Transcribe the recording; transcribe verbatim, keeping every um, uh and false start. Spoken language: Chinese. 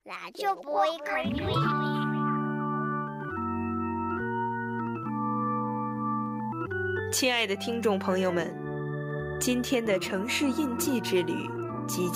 那就不会考虑。 亲爱的听众朋友们，今天的城市印记之旅即将